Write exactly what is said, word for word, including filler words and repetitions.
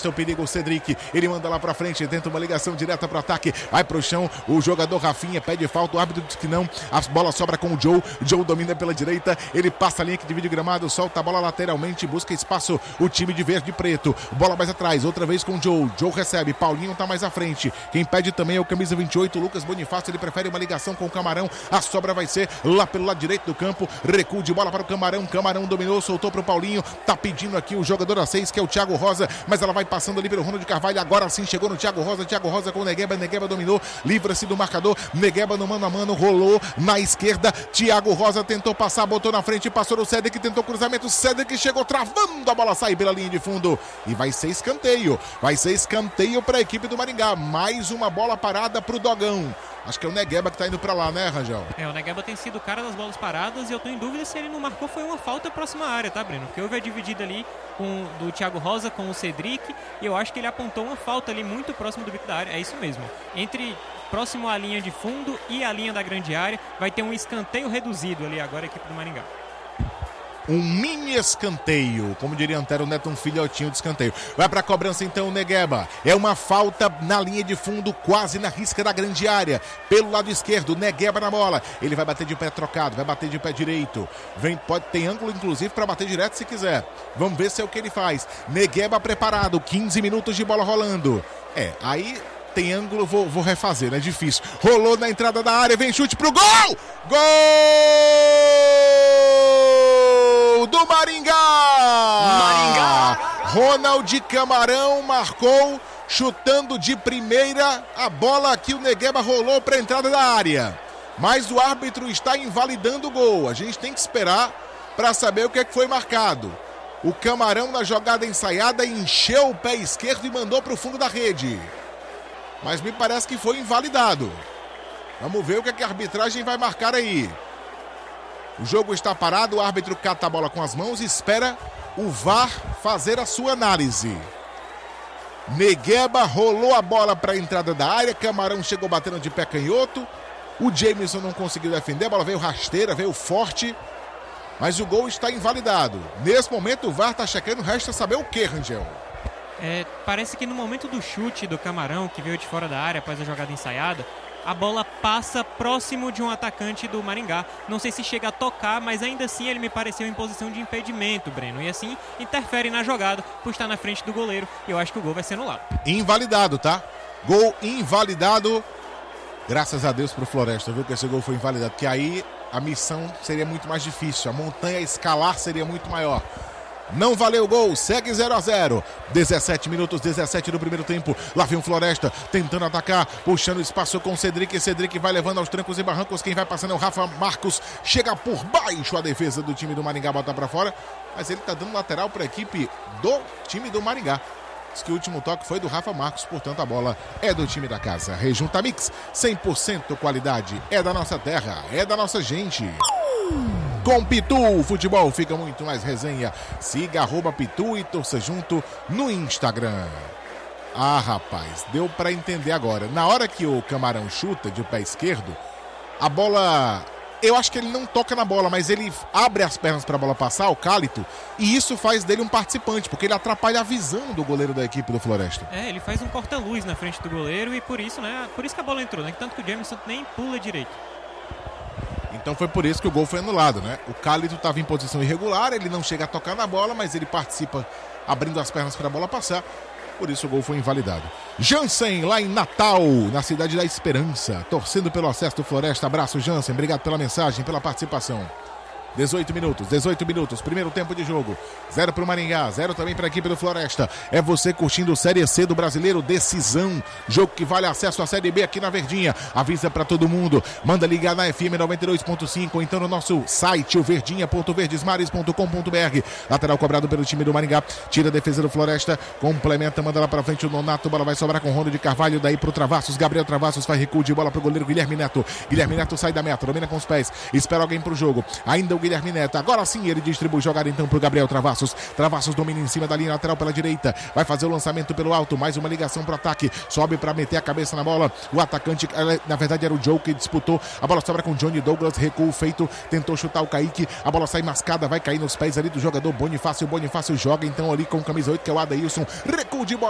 afasta o perigo o Cedric, ele manda lá pra frente, tenta uma ligação direta pro ataque, vai pro chão, o jogador Rafinha pede falta, o árbitro diz que não, a bola sobra com o Joe, Joe domina pela direita, ele passa a linha que divide o gramado, solta a bola lateralmente, busca espaço, o time de verde e preto, bola mais atrás, outra vez com o Joe, Joe recebe, Paulinho tá mais à frente, quem pede também é o camisa vinte e oito, Lucas Bonifácio, ele prefere uma ligação com o Camarão, a sobra vai ser lá pelo lado direito do campo, recuo de bola para o Camarão, Camarão dominou, soltou pro Paulinho, tá pedindo aqui o jogador a seis, que é o Thiago Rosa, mas ela vai passando ali pelo Ronald Carvalho, agora sim chegou no Thiago Rosa, Thiago Rosa com o Negueba, Negueba dominou, livra-se do marcador, Negueba no mano a mano, rolou na esquerda, Thiago Rosa tentou passar, botou na frente, passou no Cedric, tentou cruzamento, Cedric chegou travando, a bola sai pela linha de fundo e vai ser escanteio, vai ser escanteio para a equipe do Maringá, mais uma bola parada pro Dogão. Acho que é o Negueba que tá indo pra lá, né, Rangel? É, o Negueba tem sido o cara das bolas paradas e eu tô em dúvida se ele não marcou foi uma falta próxima à área, tá, Breno? Porque houve a dividida ali com, do Thiago Rosa com o Cedric e eu acho que ele apontou uma falta ali muito próximo do bico da área, é isso mesmo. Entre próximo à linha de fundo e a linha da grande área, vai ter um escanteio reduzido ali agora a equipe do Maringá. Um mini escanteio, como diria Antero Neto, um filhotinho de escanteio. Vai pra cobrança então o Negueba. É uma falta na linha de fundo, quase na risca da grande área. Pelo lado esquerdo, Negueba na bola. Ele vai bater de pé trocado, vai bater de pé direito. Vem, pode ter ângulo inclusive para bater direto se quiser. Vamos ver se é o que ele faz. Negueba preparado, quinze minutos de bola rolando. É, aí... tem ângulo, vou, vou refazer, né? Difícil. Rolou na entrada da área, vem chute pro gol! Gol do Maringá! Maringá! Ronald Camarão marcou, chutando de primeira, a bola que o Negueba rolou para a entrada da área. Mas o árbitro está invalidando o gol. A gente tem que esperar para saber o que é que foi marcado. O Camarão, na jogada ensaiada, encheu o pé esquerdo e mandou para o fundo da rede. Mas me parece que foi invalidado. Vamos ver o que, é que a arbitragem vai marcar aí. O jogo está parado, o árbitro cata a bola com as mãos e espera o V A R fazer a sua análise. Negueba rolou a bola para a entrada da área, Camarão chegou batendo de pé canhoto, o Jameson não conseguiu defender, a bola veio rasteira, veio forte, mas o gol está invalidado. Nesse momento o V A R está checando, resta saber o que, Rangel? É, parece que no momento do chute do Camarão, que veio de fora da área após a jogada ensaiada, a bola passa próximo de um atacante do Maringá. Não sei se chega a tocar, mas ainda assim ele me pareceu em posição de impedimento, Breno. E assim interfere na jogada por estar na frente do goleiro. E eu acho que o gol vai ser anulado. Invalidado, tá? Gol invalidado. Graças a Deus pro Floresta, viu? Que esse gol foi invalidado. Porque aí a missão seria muito mais difícil. A montanha escalar seria muito maior. Não valeu o gol, segue zero a zero. dezessete minutos, dezessete do primeiro tempo. Lá vem o Floresta tentando atacar, puxando espaço com o Cedric. Cedric vai levando aos trancos e barrancos. Quem vai passando é o Rafa Marcos. Chega por baixo a defesa do time do Maringá, bota pra fora. Mas ele tá dando lateral para a equipe do time do Maringá. Diz que o último toque foi do Rafa Marcos, portanto a bola é do time da casa. Rejunta Mix, cem por cento qualidade. É da nossa terra, é da nossa gente. Com Pitu, o futebol fica muito mais resenha. Siga arroba Pitu e torça junto no Instagram. Ah, rapaz, deu pra entender agora. Na hora que o Camarão chuta de pé esquerdo, a bola... eu acho que ele não toca na bola, mas ele abre as pernas pra bola passar, o Cálito, e isso faz dele um participante, porque ele atrapalha a visão do goleiro da equipe do Floresta. É, ele faz um corta-luz na frente do goleiro e por isso, né? Por isso que a bola entrou, né? Tanto que o Jameson nem pula direito. Então foi por isso que o gol foi anulado, né? O Cálito estava em posição irregular, ele não chega a tocar na bola, mas ele participa abrindo as pernas para a bola passar. Por isso o gol foi invalidado. Jansen, lá em Natal, na cidade da Esperança, torcendo pelo acesso do Floresta. Abraço, Jansen, obrigado pela mensagem, pela participação. dezoito minutos, dezoito minutos, primeiro tempo de jogo. Zero para o Maringá, zero também para a equipe do Floresta. É você curtindo o Série C do Brasileiro, decisão. Jogo que vale acesso à Série B aqui na Verdinha. Avisa para todo mundo. Manda ligar na F M noventa e dois ponto cinco ou então no nosso site, o verdinha ponto verdesmares ponto com ponto b r. Lateral cobrado pelo time do Maringá. Tira a defesa do Floresta, complementa, manda lá para frente o Nonato. Bola vai sobrar com o Ronald de Carvalho, daí para o Travassos. Gabriel Travassos faz recuo de bola para o goleiro Guilherme Neto. Guilherme Neto sai da meta, domina com os pés, espera alguém para o jogo. Ainda o Guilherme Neto, agora sim ele distribui jogada então pro Gabriel Travassos. Travassos domina em cima da linha lateral pela direita, vai fazer o lançamento pelo alto, mais uma ligação pro ataque, sobe para meter a cabeça na bola, o atacante, na verdade era o Joe que disputou, a bola sobra com Johnny Douglas, recuo feito, tentou chutar o Kaique, a bola sai mascada, vai cair nos pés ali do jogador Bonifácio, Bonifácio joga então ali com o camisa oito que é o Adailson, recuo de bola